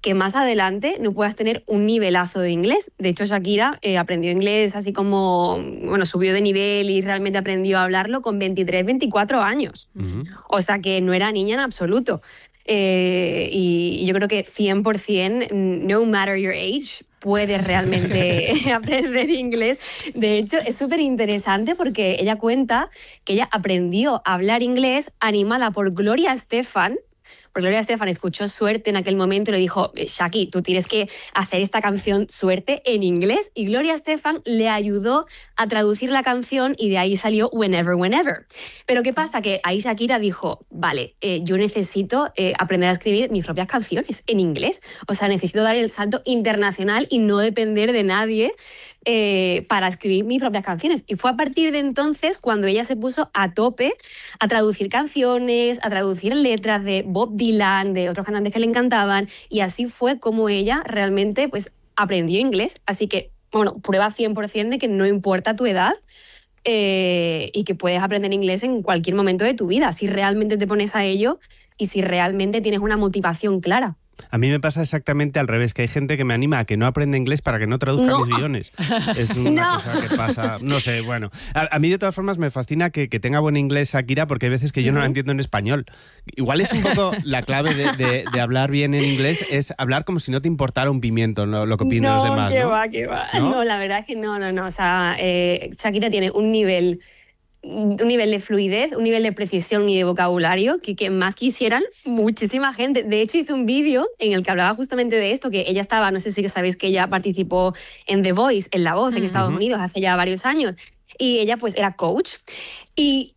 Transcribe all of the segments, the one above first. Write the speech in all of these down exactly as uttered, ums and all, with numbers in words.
que más adelante no puedas tener un nivelazo de inglés. De hecho, Shakira eh, aprendió inglés así como, bueno, subió de nivel y realmente aprendió a hablarlo con veintitrés, veinticuatro años. Uh-huh. O sea que no era niña en absoluto. Eh, y, y yo creo que cien por ciento, no matter your age, puedes realmente aprender inglés. De hecho, es súper interesante porque ella cuenta que ella aprendió a hablar inglés animada por Gloria Estefan. Porque Gloria Estefan escuchó Suerte en aquel momento y le dijo, Shaki, tú tienes que hacer esta canción Suerte en inglés. Y Gloria Estefan le ayudó a traducir la canción y de ahí salió Whenever, Whenever. Pero ¿qué pasa? Que ahí Shakira dijo, vale, eh, yo necesito eh, aprender a escribir mis propias canciones en inglés. O sea, necesito dar el salto internacional y no depender de nadie eh, para escribir mis propias canciones. Y fue a partir de entonces cuando ella se puso a tope a traducir canciones, a traducir letras de Bob Dylan, de otros cantantes que le encantaban, y así fue como ella realmente pues, aprendió inglés. Así que, bueno, prueba cien por ciento de que no importa tu edad eh, y que puedes aprender inglés en cualquier momento de tu vida, si realmente te pones a ello y si realmente tienes una motivación clara. A mí me pasa exactamente al revés, que hay gente que me anima a que no aprenda inglés para que no traduzca no. mis guiones. Es una no. cosa que pasa, no sé, bueno. A, a mí de todas formas me fascina que, que tenga buen inglés Shakira, porque hay veces que yo no la entiendo en español. Igual es un poco la clave de, de, de hablar bien en inglés, es hablar como si no te importara un pimiento lo, lo que opinen no, los demás. Qué ¿no? va, qué va. ¿No? No, la verdad es que no, no, no. O sea, eh, Shakira tiene un nivel... un nivel de fluidez, un nivel de precisión y de vocabulario que, que más quisieran muchísima gente. De hecho, hice un vídeo en el que hablaba justamente de esto, que ella estaba, no sé si sabéis que ella participó en The Voice, en La Voz, en Estados uh-huh. Unidos, hace ya varios años, y ella pues era coach, y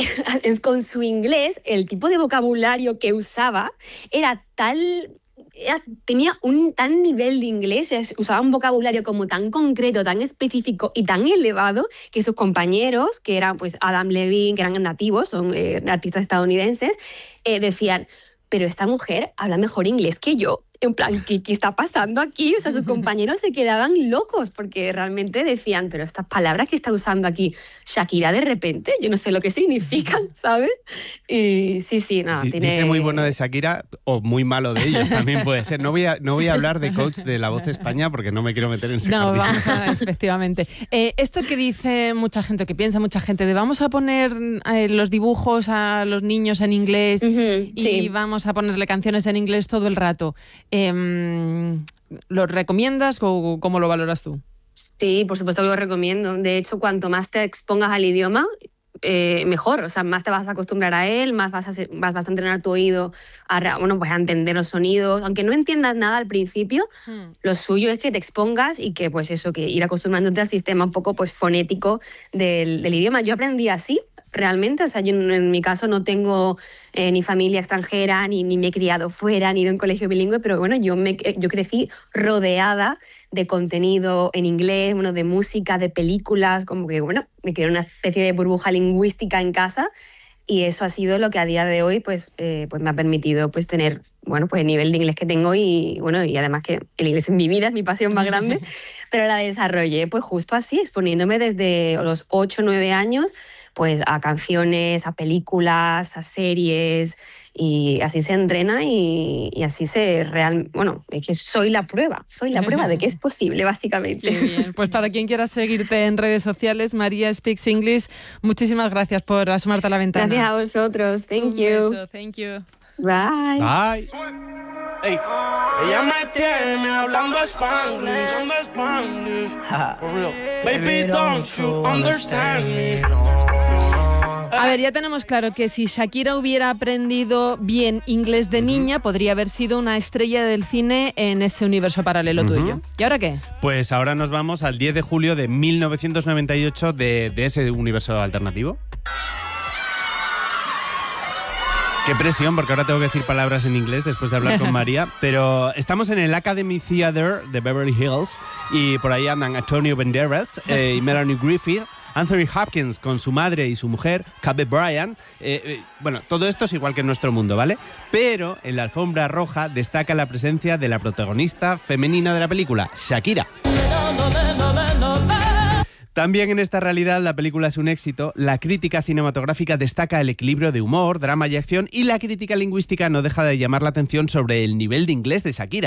con su inglés, el tipo de vocabulario que usaba era tal... Era, tenía un tan nivel de inglés, usaba un vocabulario como tan concreto, tan específico y tan elevado que sus compañeros, que eran pues Adam Levine, que eran nativos, son eh, artistas estadounidenses, eh, decían, pero esta mujer habla mejor inglés que yo. En plan, ¿qué, qué está pasando aquí? O sea, sus compañeros se quedaban locos porque realmente decían, pero estas palabras que está usando aquí Shakira de repente, yo no sé lo que significan, ¿sabes? Y sí, sí, nada, D- tiene... Dice muy bueno de Shakira o muy malo de ellos, también puede ser. No voy a, no voy a hablar de coach de La Voz España porque no me quiero meter en ese No, jardín. vamos a ver, efectivamente. Eh, esto que dice mucha gente, que piensa mucha gente, de vamos a poner eh, los dibujos a los niños en inglés uh-huh, y sí. vamos a ponerle canciones en inglés todo el rato. Eh, ¿Lo recomiendas o cómo lo valoras tú? Sí, por supuesto que lo recomiendo. De hecho, cuanto más te expongas al idioma, eh, mejor. O sea, más te vas a acostumbrar a él, más vas a, ser, vas, vas a entrenar tu oído a, bueno, pues a entender los sonidos. Aunque no entiendas nada al principio, hmm. lo suyo es que te expongas y que, pues eso, que ir acostumbrándote al sistema un poco pues, fonético del, del idioma. Yo aprendí así, realmente. O sea, yo en mi caso no tengo eh, ni familia extranjera, ni, ni me he criado fuera, ni ido en colegio bilingüe, pero bueno, yo, me, yo crecí rodeada de contenido en inglés, bueno, de música, de películas, como que, bueno, me creé una especie de burbuja lingüística en casa y eso ha sido lo que a día de hoy, pues, eh, pues me ha permitido, pues, tener, bueno, pues el nivel de inglés que tengo y, bueno, y además que el inglés en mi vida es mi pasión más grande, pero la desarrollé, pues, justo así, exponiéndome desde los ocho o nueve años, pues, a canciones, a películas, a series, y así se entrena y, y así se real, bueno, es que soy la prueba, soy la prueba de que es posible, básicamente. Qué bien. Pues para quien quiera seguirte en redes sociales, María Speaks English, muchísimas gracias por asomarte a la ventana. Gracias a vosotros, thank Un you. Beso, thank you. Bye. Bye. Ey, ella me tiene hablando Spanglish, hablando Spanglish, for real. Baby, don't you understand me? A ver, ya tenemos claro que si Shakira hubiera aprendido bien inglés de niña, uh-huh. podría haber sido una estrella del cine en ese universo paralelo uh-huh. tuyo. ¿Y ahora qué? Pues ahora nos vamos al diez de julio de mil novecientos noventa y ocho de, de ese universo alternativo. Qué presión, porque ahora tengo que decir palabras en inglés después de hablar con María. Pero estamos en el Academy Theatre de Beverly Hills y por ahí andan Antonio Banderas eh, y Melanie Griffith, Anthony Hopkins con su madre y su mujer, Kobe Bryant. Eh, eh, bueno, todo esto es igual que en nuestro mundo, ¿vale? Pero en la alfombra roja destaca la presencia de la protagonista femenina de la película, Shakira. También en esta realidad la película es un éxito, la crítica cinematográfica destaca el equilibrio de humor, drama y acción y la crítica lingüística no deja de llamar la atención sobre el nivel de inglés de Shakira.